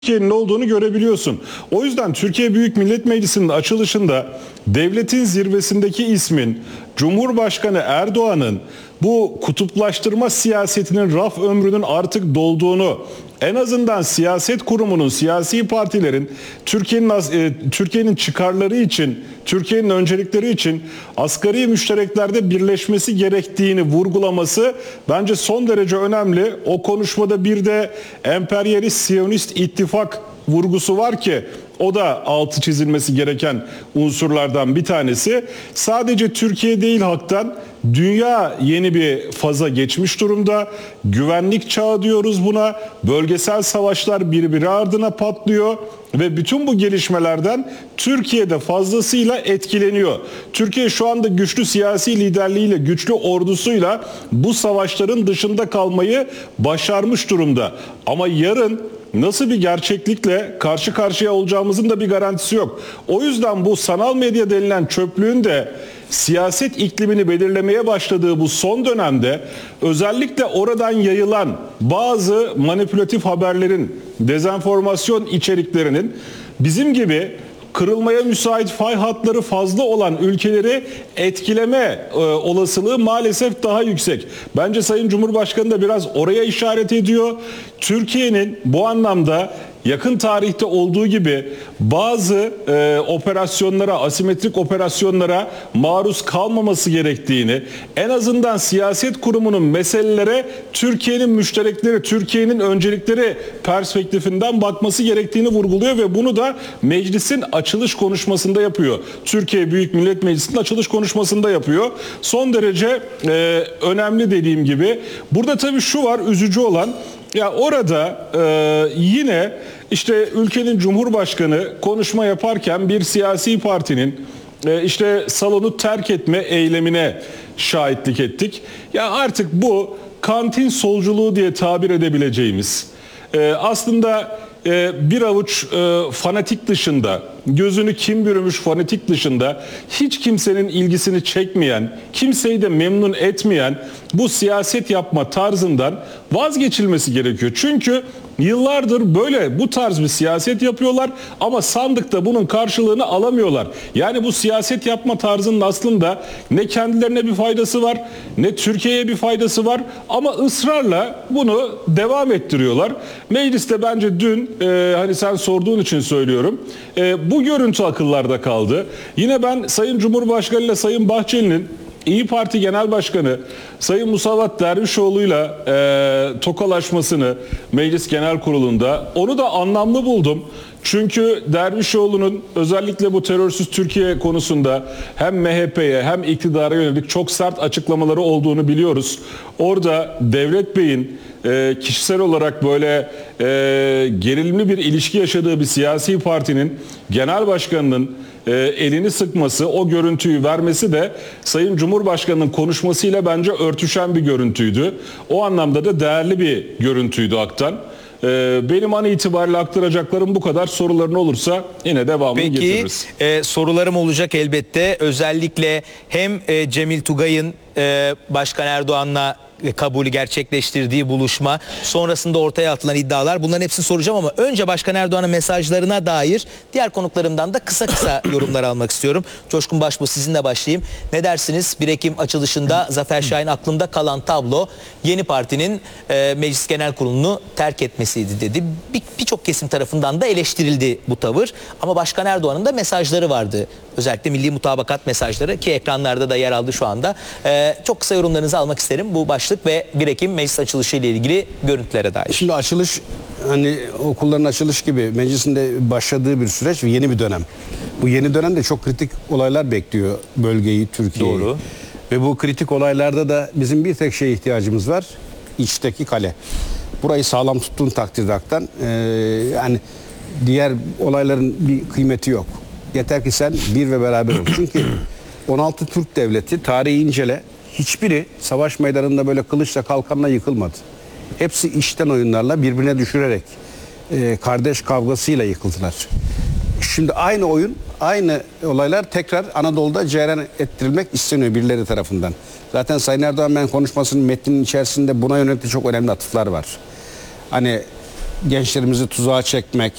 Türkiye'nin olduğunu görebiliyorsun. O yüzden Türkiye Büyük Millet Meclisi'nin açılışında devletin zirvesindeki ismin Cumhurbaşkanı Erdoğan'ın bu kutuplaştırma siyasetinin raf ömrünün artık dolduğunu, en azından siyaset kurumunun, siyasi partilerin Türkiye'nin çıkarları için, Türkiye'nin öncelikleri için asgari müştereklerde birleşmesi gerektiğini vurgulaması bence son derece önemli. O konuşmada bir de emperyalist Siyonist ittifak vurgusu var ki o da altı çizilmesi gereken unsurlardan bir tanesi. Sadece Türkiye değil haktan dünya yeni bir faza geçmiş durumda. Güvenlik çağı diyoruz buna. Bölgesel savaşlar birbiri ardına patlıyor ve bütün bu gelişmelerden Türkiye de fazlasıyla etkileniyor. Türkiye şu anda güçlü siyasi liderliğiyle, güçlü ordusuyla bu savaşların dışında kalmayı başarmış durumda. Ama yarın nasıl bir gerçeklikle karşı karşıya olacağımızın da bir garantisi yok. O yüzden bu sanal medya denilen çöplüğün de siyaset iklimini belirlemeye başladığı bu son dönemde özellikle oradan yayılan bazı manipülatif haberlerin, dezenformasyon içeriklerinin bizim gibi kırılmaya müsait fay hatları fazla olan ülkeleri etkileme olasılığı maalesef daha yüksek. Bence Sayın Cumhurbaşkanı da biraz oraya işaret ediyor. Türkiye'nin bu anlamda yakın tarihte olduğu gibi bazı operasyonlara, asimetrik operasyonlara maruz kalmaması gerektiğini, en azından siyaset kurumunun meselelere Türkiye'nin müşterekleri, Türkiye'nin öncelikleri perspektifinden bakması gerektiğini vurguluyor ve bunu da meclisin açılış konuşmasında yapıyor. Türkiye Büyük Millet Meclisi'nin açılış konuşmasında yapıyor. Son derece önemli dediğim gibi. Burada tabii şu var, üzücü olan, ya orada yine işte ülkenin Cumhurbaşkanı konuşma yaparken bir siyasi partinin işte salonu terk etme eylemine şahitlik ettik. Ya artık bu kantin solculuğu diye tabir edebileceğimiz aslında bir avuç fanatik dışında, gözünü kim bürümüş fanatik dışında hiç kimsenin ilgisini çekmeyen, kimseyi de memnun etmeyen bu siyaset yapma tarzından vazgeçilmesi gerekiyor. Çünkü yıllardır böyle bu tarz bir siyaset yapıyorlar ama sandıkta bunun karşılığını alamıyorlar. Yani bu siyaset yapma tarzının aslında ne kendilerine bir faydası var, ne Türkiye'ye bir faydası var ama ısrarla bunu devam ettiriyorlar. Mecliste bence dün hani sen sorduğun için söylüyorum. Bu görüntü akıllarda kaldı. Yine ben Sayın Cumhurbaşkanı ile Sayın Bahçeli'nin İyi Parti Genel Başkanı Sayın Musavat Dervişoğlu'yla tokalaşmasını Meclis Genel Kurulu'nda onu da anlamlı buldum. Çünkü Dervişoğlu'nun özellikle bu terörsüz Türkiye konusunda hem MHP'ye hem iktidara yönelik çok sert açıklamaları olduğunu biliyoruz. Orada Devlet Bey'in kişisel olarak böyle gerilimli bir ilişki yaşadığı bir siyasi partinin genel başkanının elini sıkması, o görüntüyü vermesi de Sayın Cumhurbaşkanı'nın konuşmasıyla bence örtüşen bir görüntüydü. O anlamda da değerli bir görüntüydü haktan. Benim an itibariyle aktaracaklarım bu kadar. Soruların olursa yine devamını getiririz. Peki sorularım olacak elbette. Özellikle hem Cemil Tugay'ın Başkan Erdoğan'la kabulü gerçekleştirdiği buluşma, sonrasında ortaya atılan iddialar, bunların hepsini soracağım ama önce Başkan Erdoğan'ın mesajlarına dair diğer konuklarımdan da kısa yorumlar almak istiyorum. Coşkun Başbuğ, sizinle başlayayım. Ne dersiniz? 1 Ekim açılışında Zafer Şahin aklımda kalan tablo yeni partinin Meclis Genel Kurulu'nu terk etmesiydi dedi. Birçok kesim tarafından da eleştirildi bu tavır ama Başkan Erdoğan'ın da mesajları vardı. Özellikle milli mutabakat mesajları ki ekranlarda da yer aldı şu anda. Çok kısa yorumlarınızı almak isterim bu başlık ve 1 Ekim meclis açılışı ile ilgili görüntülere dair. Şimdi açılış, hani okulların açılış gibi meclisin de başladığı bir süreç ve yeni bir dönem. Bu yeni dönemde çok kritik olaylar bekliyor bölgeyi, Türkiye'yi. Doğru. Ve bu kritik olaylarda da bizim bir tek şeye ihtiyacımız var. İçteki kale. Burayı sağlam tuttuğun takdirde haktan yani diğer olayların bir kıymeti yok. Yeter ki sen bir ve beraber ol. Çünkü 16 Türk devleti, tarihi incele, hiçbiri savaş meydanında böyle kılıçla kalkanla yıkılmadı. Hepsi içten oyunlarla birbirine düşürerek kardeş kavgasıyla yıkıldılar. Şimdi aynı oyun, aynı olaylar tekrar Anadolu'da cereyan ettirilmek isteniyor birileri tarafından. Zaten Sayın Erdoğan konuşmasının metninin içerisinde buna yönelik çok önemli atıflar var. Hani gençlerimizi tuzağa çekmek,